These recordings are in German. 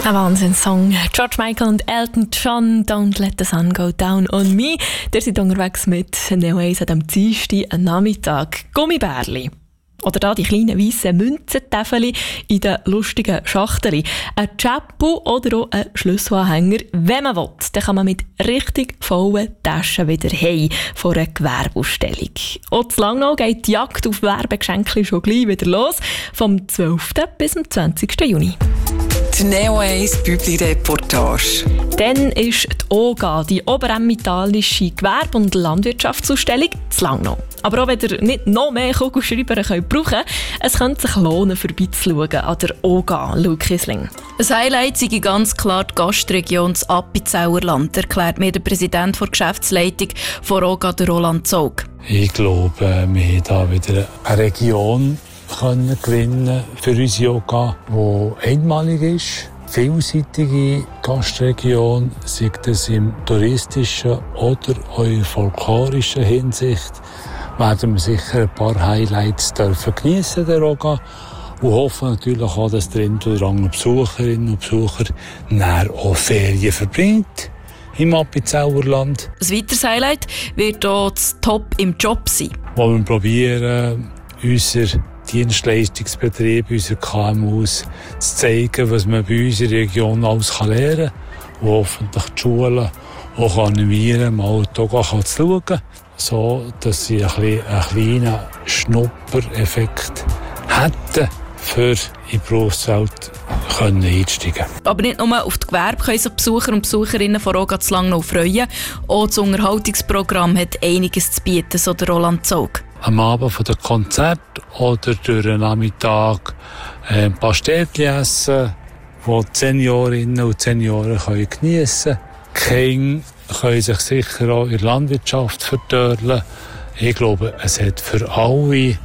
Ein Wahnsinnssong. George Michael und Elton John, «Don't let the sun go down on me». Ihr seid unterwegs mit Neo 1 an diesem Dienstag Nachmittag. Gummibärli. Oder da die kleinen weißen Münzentäfeli in den lustigen Schachteln. Ein Chapeau oder auch ein Schlüsselanhänger. Wenn man will, dann kann man mit richtig vollen Taschen wieder heim vor einer Gewerbeausstellung. Auch in Langnau geht die Jagd auf Werbegeschenke schon gleich wieder los. Vom 12. bis zum 20. Juni. Die Neo 1 Bübli-Reportage. Dann ist die OGA, die Oberemmentalische Gewerbe- und Landwirtschaftsausstellung, in Langnau. Aber auch wenn ihr nicht noch mehr Kugelschreiber brauchen könnt, es könnte sich lohnen, vorbeizuschauen an der OGA, Luke Kisling. Ein Highlight sei ganz klar die Gastregion das Appenzellerland, erklärt mir der Präsident der Geschäftsleitung von OGA, der Roland Zog. Ich glaube, wir haben hier wieder eine Region können gewinnen für unsere OGA, die einmalig ist. Vielseitige Gastregion, sei das im touristischen oder auch in folklorischen Hinsicht, werden wir sicher ein paar Highlights geniessen der OGA und hoffen natürlich auch, dass der ein oder andere Besucherinnen und Besucher näher auch Ferien verbringt im Appenzellerland. Ein weiteres Highlight wird auch das Top im Job sein. Wo wir probieren, unser Dienstleistungsbetrieb, unsere KMUs zu zeigen, was man bei unserer Region alles lernen kann und hoffentlich die Schulen auch animieren, mal die OGA zu schauen, so dass sie einen kleinen Schnuppereffekt hätten, für in die Berufswelt einsteigen. Aber nicht nur auf die Gewerbe können sich Besucher und Besucherinnen von OGA zu Langnau freuen. Auch das Unterhaltungsprogramm hat einiges zu bieten, so der Roland Zog. Am Abend von dem Konzert oder durch den Nachmittag ein paar Städtchen essen, die die Seniorinnen und Senioren geniessen können. Die Kinder können sich sicher auch in der Landwirtschaft vertörlen. Ich glaube, es hat für alle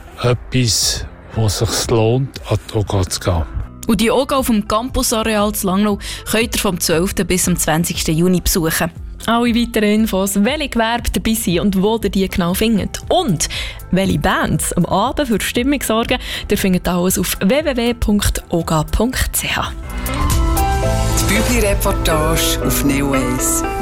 etwas, wo es sich lohnt, an die OGA zu gehen. Und die OGA auf dem Campusareal zu Langnau könnt ihr vom 12. bis zum 20. Juni besuchen. Alle weiteren Infos, welche Gewerbe dabei sind und wo ihr die genau findet. Und welche Bands am Abend für Stimmung sorgen, ihr findet alles auf www.oga.ch. Die Bübli-Reportage auf Neo 1.